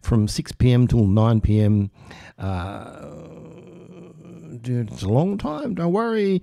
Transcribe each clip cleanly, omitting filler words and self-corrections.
from 6 p.m. till 9 p.m. It's a long time, don't worry.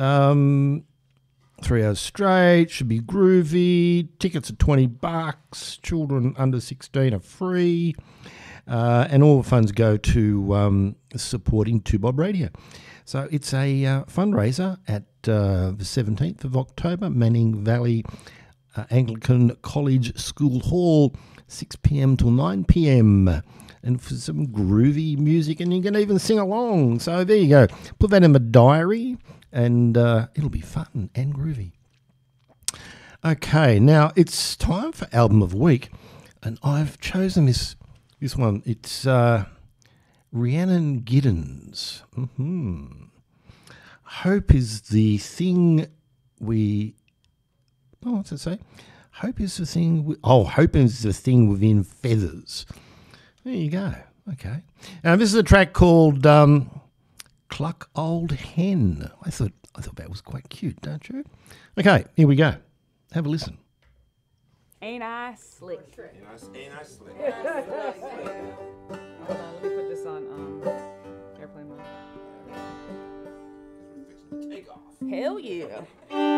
3 hours straight, should be groovy. Tickets are $20. Children under 16 are free. And all the funds go to supporting 2Bob Radio. So it's a fundraiser at the 17th of October, Manning Valley Anglican College School Hall, 6 p.m. till 9 p.m. And for some groovy music, and you can even sing along. So there you go. Put that in my diary, and it'll be fun and groovy. Okay, now it's time for Album of the Week, and I've chosen this one. It's Rhiannon Giddens. Hope is the thing we... Oh, what's it say? Hope is the thing... hope is the thing within feathers. There you go. Okay. Now, this is a track called Cluck Old Hen. I thought that was quite cute, don't you? Okay, here we go. Have a listen. Ain't I slick? Ain't I slick? Hold on, let me put this on airplane mode. Take off. Hell yeah.